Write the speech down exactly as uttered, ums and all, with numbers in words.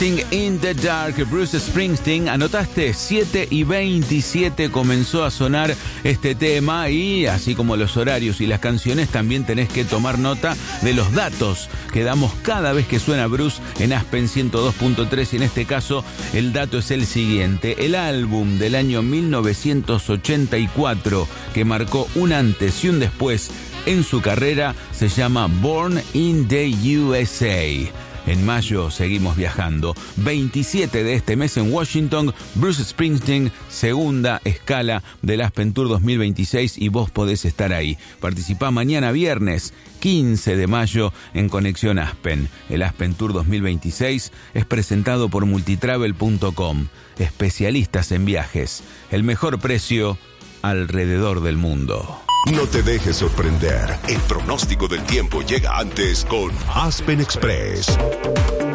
In the Dark, Bruce Springsteen. Anotaste, siete y veintisiete comenzó a sonar este tema, y así como los horarios y las canciones, también tenés que tomar nota de los datos que damos cada vez que suena Bruce en Aspen ciento dos punto tres, y en este caso el dato es el siguiente: el álbum del año mil novecientos ochenta y cuatro que marcó un antes y un después en su carrera se llama Born in the U S A. En mayo seguimos viajando. veintisiete de este mes en Washington, Bruce Springsteen, segunda escala del Aspen Tour dos mil veintiséis, y vos podés estar ahí. Participá mañana viernes, quince de mayo, en Conexión Aspen. El Aspen Tour dos mil veintiséis es presentado por multitravel punto com. Especialistas en viajes. El mejor precio alrededor del mundo. No te dejes sorprender. El pronóstico del tiempo llega antes con Aspen Express.